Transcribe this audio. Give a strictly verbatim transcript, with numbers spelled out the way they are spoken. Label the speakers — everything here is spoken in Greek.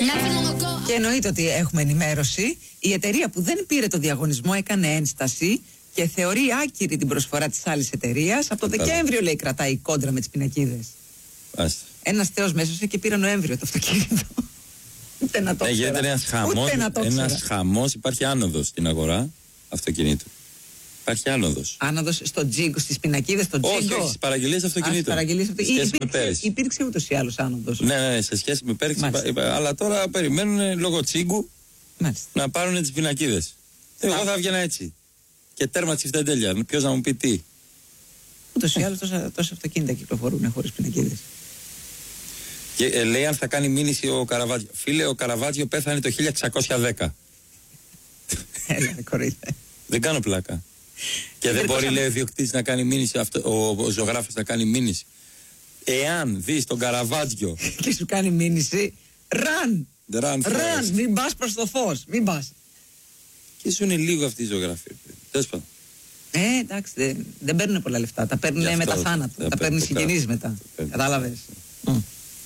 Speaker 1: Και εννοείται ότι έχουμε ενημέρωση. Η εταιρεία που δεν πήρε το διαγωνισμό έκανε ένσταση και θεωρεί άκυρη την προσφορά της άλλης εταιρείας. Από το Δεκέμβριο, λέει, κρατάει η κόντρα με τις πινακίδες. Ένας θεός μέσα και πήρε Νοέμβριο το αυτοκίνητο. Ούτε να το
Speaker 2: γίνεται ένας χαμός, ένας χαμός, υπάρχει άνοδος στην αγορά αυτοκινήτου. Υπάρχει άνοδος.
Speaker 1: Άνοδος στο τζίγκο, στις πινακίδες, στο τζίγκο.
Speaker 2: Όχι, όχι, στις παραγγελίες αυτοκινήτων.
Speaker 1: Υπήρξε, υπήρξε ούτως ή άλλως άνοδος.
Speaker 2: Ναι, ναι, σε σχέση με πέρυσι. Αλλά τώρα περιμένουν λόγω τσίγκου Μάλιστα. να πάρουν τις πινακίδες. Εγώ θα βγαίνα έτσι. Και τέρμα τσιφτεντέλια. Ποιος να μου πει τι.
Speaker 1: Ούτως ή άλλως τόσα, τόσα αυτοκίνητα κυκλοφορούν χωρίς πινακίδες.
Speaker 2: Και ε, λέει αν θα κάνει μήνυση ο Καραβάτζιο. Φίλε, ο Καραβάτζιο πέθανε το χίλια εξακόσια δέκα.
Speaker 1: Έλα, κορίτε.
Speaker 2: Δεν κάνω πλάκα. Και δεν μπορεί, λέει, ο διοκτήτης να κάνει μήνυση, αυτό, ο, ο ζωγράφος να κάνει μήνυση. Εάν δεις τον Καραβάτζιο
Speaker 1: και σου κάνει μήνυση, ραν!
Speaker 2: Ραν,
Speaker 1: ραν, μην πας προς το φως, μην πας.
Speaker 2: Και σου είναι λίγο αυτή η ζωγραφία. Τέλος πάντων.
Speaker 1: Ε, εντάξει, δεν, δεν παίρνουν πολλά λεφτά. Τα παίρνουν μετά θάνατο. Τα παίρνουν οι συγγενείς μετά. Κατάλαβες. Mm.